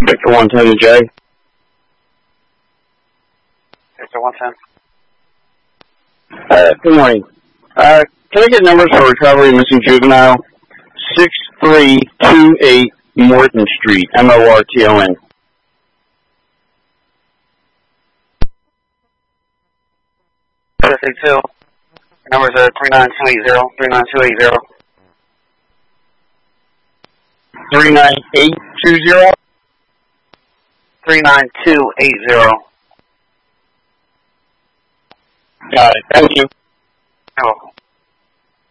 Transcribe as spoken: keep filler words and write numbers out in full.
Victor one ten to J. Victor one ten. Uh, good morning. Uh, can I get numbers for recovery missing juvenile? six three two eight Morton Street, M O R T O N. two. Numbers are three nine two eight zero, three nine two eight zero. three nine eight two zero? three nine two eight zero. Got it. Thank you. You're welcome.